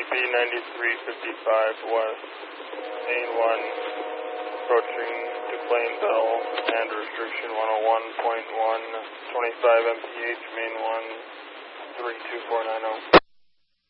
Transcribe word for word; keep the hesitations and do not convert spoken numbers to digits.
B ninety-three fifty-five west, main one, approaching DuPlain Bell, and restriction one oh one point one, twenty-five M P H, main one, three two four nine oh.